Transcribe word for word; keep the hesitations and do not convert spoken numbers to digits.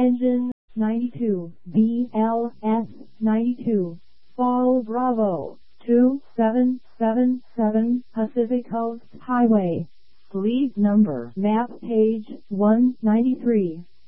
Engine ninety-two, B L S ninety-two, Fall Bravo, two seven seven seven Pacific Coast Highway. Lead number, map page one ninety-three.